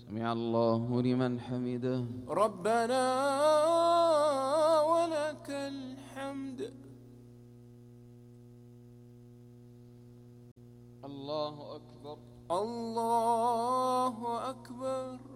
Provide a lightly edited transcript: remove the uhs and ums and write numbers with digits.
سمع الله لمن حمده. ربنا ولك الحمد. الله أكبر. الله أكبر.